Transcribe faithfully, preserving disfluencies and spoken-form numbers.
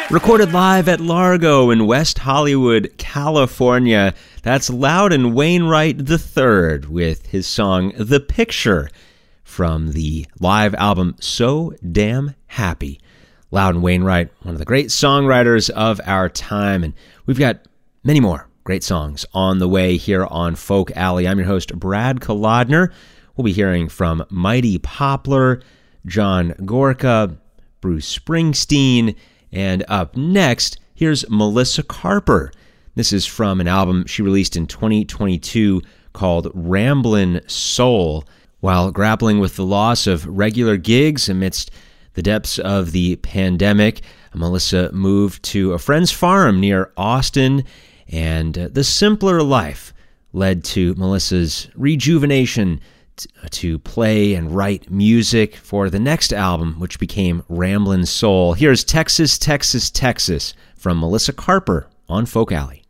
Recorded live at Largo in West Hollywood, California, that's Loudon Wainwright the third with his song The Picture from the live album So Damn Happy. Loudon Wainwright, one of the great songwriters of our time, and we've got many more great songs on the way here on Folk Alley. I'm your host, Brad Kolodner. We'll be hearing from Mighty Poplar, John Gorka, Bruce Springsteen, and up next, here's Melissa Carper. This is from an album she released in twenty twenty-two called Ramblin' Soul. While grappling with the loss of regular gigs amidst the depths of the pandemic, Melissa moved to a friend's farm near Austin, and the simpler life led to Melissa's rejuvenation to play and write music for the next album, which became Ramblin' Soul. Here's Texas, Texas, Texas from Melissa Carper on Folk Alley.